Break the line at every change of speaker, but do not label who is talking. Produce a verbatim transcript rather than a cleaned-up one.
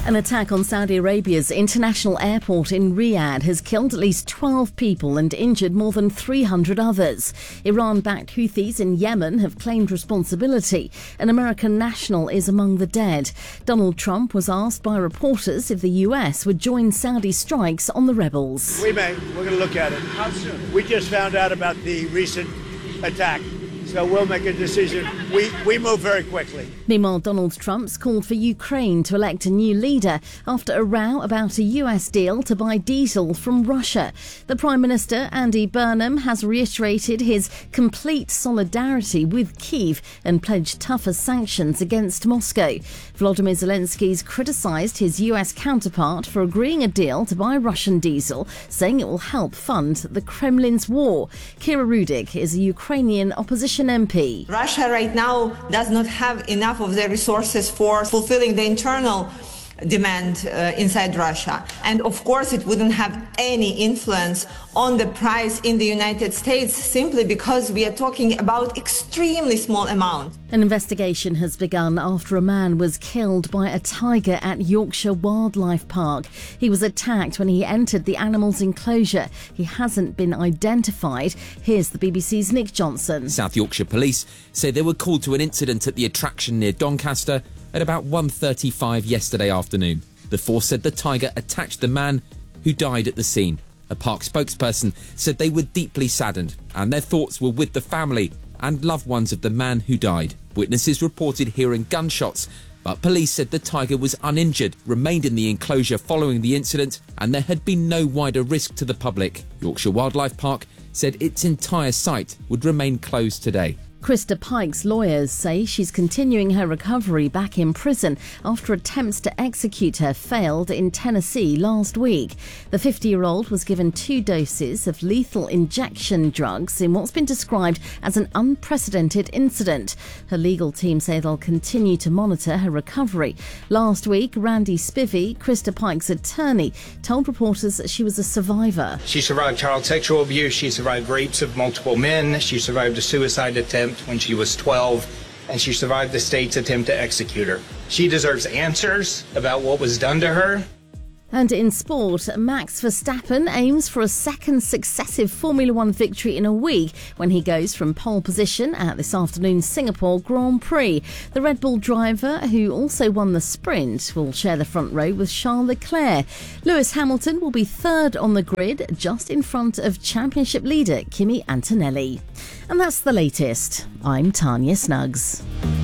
An attack on Saudi Arabia's international airport in Riyadh has killed at least twelve people and injured more than three hundred others. Iran-backed Houthis in Yemen have claimed responsibility. An American national is among the dead. Donald Trump was asked by reporters if the U S would join Saudi strikes on the rebels.
We may. We're going to look at it. How soon? We just found out about the recent attack. So we'll make a decision. We, we move very quickly.
Meanwhile, Donald Trump's called for Ukraine to elect a new leader after a row about a U S deal to buy diesel from Russia. The Prime Minister, Andy Burnham, has reiterated his complete solidarity with Kyiv and pledged tougher sanctions against Moscow. Volodymyr Zelensky's criticised his U S counterpart for agreeing a deal to buy Russian diesel, saying it will help fund the Kremlin's war. Kira Rudik is a Ukrainian opposition M P.
Russia right now does not have enough of the resources for fulfilling the internal demand uh, inside Russia. And of course it wouldn't have any influence on the price in the United States simply because we are talking about extremely small amount.
An investigation has begun after a man was killed by a tiger at Yorkshire Wildlife Park. He was attacked when he entered the animal's enclosure. He hasn't been identified. Here's the B B C's Nick Johnson.
South Yorkshire Police say they were called to an incident at the attraction near Doncaster at about one thirty-five yesterday afternoon. The force said the tiger attacked the man who died at the scene. A park spokesperson said they were deeply saddened and their thoughts were with the family and loved ones of the man who died. Witnesses reported hearing gunshots, but police said the tiger was uninjured, remained in the enclosure following the incident, and there had been no wider risk to the public. Yorkshire Wildlife Park said its entire site would remain closed today.
Krista Pike's lawyers say she's continuing her recovery back in prison after attempts to execute her failed in Tennessee last week. The fifty-year-old was given two doses of lethal injection drugs in what's been described as an unprecedented incident. Her legal team say they'll continue to monitor her recovery. Last week, Randy Spivey, Krista Pike's attorney, told reporters that she was a survivor.
She survived child sexual abuse, she survived rapes of multiple men, she survived a suicide attempt when she was twelve, and she survived the state's attempt to execute her. She deserves answers about what was done to her.
And in sport, Max Verstappen aims for a second successive Formula One victory in a week when he goes from pole position at this afternoon's Singapore Grand Prix. The Red Bull driver, who also won the sprint, will share the front row with Charles Leclerc. Lewis Hamilton will be third on the grid, just in front of championship leader Kimi Antonelli. And that's the latest. I'm Tanya Snuggs.